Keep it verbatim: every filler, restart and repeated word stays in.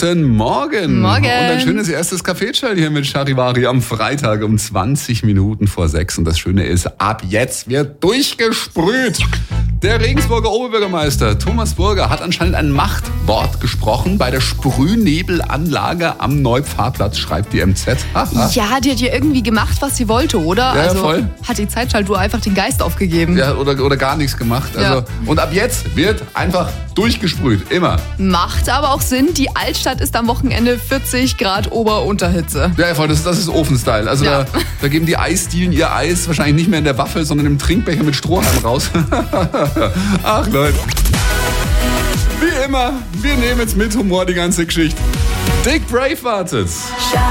Guten Morgen. Morgen. Und ein schönes erstes Kaffeeschall hier mit Charivari am Freitag um zwanzig Minuten vor sechs. Und das Schöne ist, ab jetzt wird durchgesprüht. Ja. Der Regensburger Oberbürgermeister Thomas Burger hat anscheinend ein Machtwort gesprochen bei der Sprühnebelanlage am Neupfarrplatz, schreibt die M Z. Ja, die hat ja irgendwie gemacht, was sie wollte, oder? Ja, also voll. Hat die Zeitschaltuhr einfach den Geist aufgegeben. Ja, oder, oder gar nichts gemacht. Also, Ja. Und ab jetzt wird einfach durchgesprüht, immer. Macht aber auch Sinn, die Altstadt ist am Wochenende vierzig Grad Ober-Unterhitze. Ja, voll, das, das ist Ofenstyle. Also Ja. da, da geben die Eisdielen ihr Eis wahrscheinlich nicht mehr in der Waffel, sondern im Trinkbecher mit Strohhalm raus. Ach Leute. Wie immer, wir nehmen jetzt mit Humor die ganze Geschichte. Dick Brave wartet.